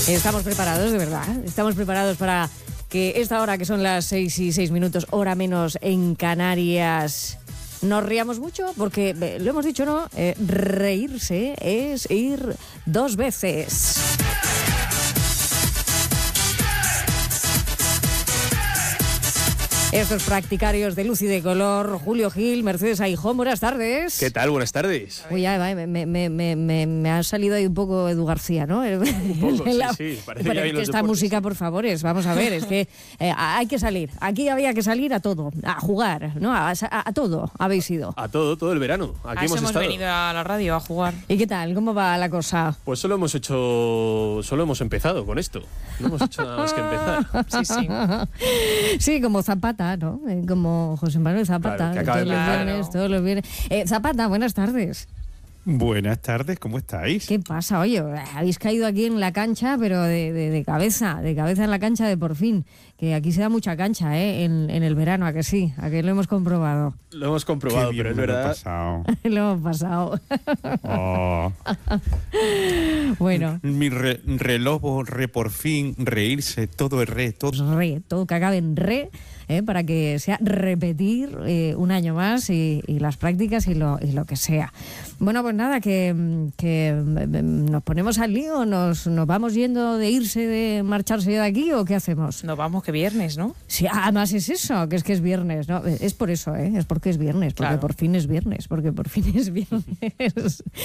Estamos preparados, de verdad. Estamos preparados para que esta hora, que son las 6:06, hora menos en Canarias, nos riamos mucho, porque lo hemos dicho, ¿no? Reírse es ir dos veces. Estos practicarios de luz y de color, Julio Gil, Mercedes Aijón, buenas tardes. ¿Qué tal? Buenas tardes. Uy, ya, me ha salido ahí un poco Edu García, ¿no? Un poco, sí, parece pero que es que esta música, por favor, vamos a ver, es que hay que salir. Aquí había que salir a todo, a jugar, ¿no? A todo habéis ido. A todo el verano. Aquí hemos venido a la radio a jugar. ¿Y qué tal? ¿Cómo va la cosa? Pues solo hemos empezado con esto. No hemos hecho nada más que empezar. Sí. Sí, como Zapata, ¿no? Como José Manuel Zapata. Claro, todos los viernes. Zapata, buenas tardes. Buenas tardes, ¿cómo estáis? ¿Qué pasa? Oye, habéis caído aquí en la cancha, pero de cabeza en la cancha de por fin. Que aquí se da mucha cancha, en el verano, ¿a que sí? ¿A que lo hemos comprobado? Lo hemos comprobado, pero es verdad. Lo hemos pasado. Oh. Bueno. Mi reloj, por fin, reírse, todo es re, todo. Re, todo que acabe en re, para que sea repetir un año más y las prácticas y lo que sea. Bueno, pues nada, que nos ponemos al lío, nos vamos yendo de irse, de marcharse de aquí, ¿o qué hacemos? Nos vamos, que viernes, ¿no? Sí, además es eso, que es viernes, ¿no? Es por eso, es porque es viernes, porque claro. por fin es viernes, porque por fin es viernes.